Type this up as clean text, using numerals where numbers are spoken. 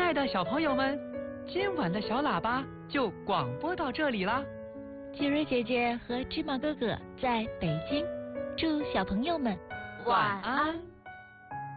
爱的小朋友们，今晚的小喇叭就广播到这里啦。 杰瑞姐姐和芝麻哥哥在北京，祝小朋友们晚安。